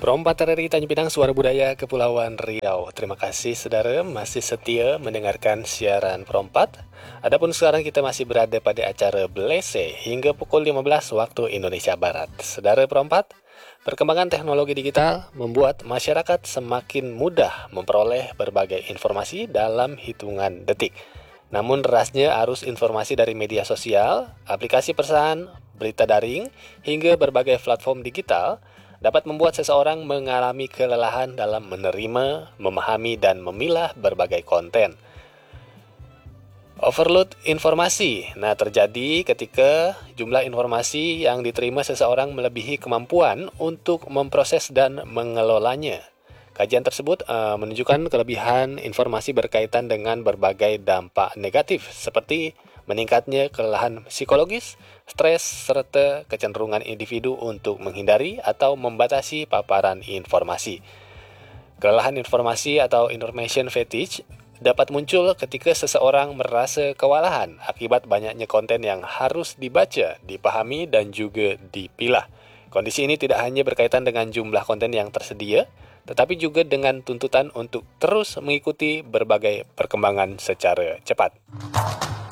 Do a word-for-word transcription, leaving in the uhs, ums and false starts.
Perompat R R I Tanjung Pinang, Suara Budaya Kepulauan Riau. Terima kasih saudara masih setia mendengarkan siaran Perompat. Adapun sekarang kita masih berada pada acara Blese hingga pukul lima belas waktu Indonesia Barat. Saudara Perompat, perkembangan teknologi digital membuat masyarakat semakin mudah memperoleh berbagai informasi dalam hitungan detik. Namun derasnya arus informasi dari media sosial, aplikasi pesan, berita daring, hingga berbagai platform digital dapat membuat seseorang mengalami kelelahan dalam menerima, memahami, dan memilah berbagai konten. Overload informasi. Nah, terjadi ketika jumlah informasi yang diterima seseorang melebihi kemampuan untuk memproses dan mengelolanya. Kajian tersebut uh, menunjukkan kelebihan informasi berkaitan dengan berbagai dampak negatif seperti meningkatnya kelelahan psikologis, stres, serta kecenderungan individu untuk menghindari atau membatasi paparan informasi. Kelelahan informasi atau information fatigue dapat muncul ketika seseorang merasa kewalahan akibat banyaknya konten yang harus dibaca, dipahami, dan juga dipilah. Kondisi ini tidak hanya berkaitan dengan jumlah konten yang tersedia, tetapi juga dengan tuntutan untuk terus mengikuti berbagai perkembangan secara cepat.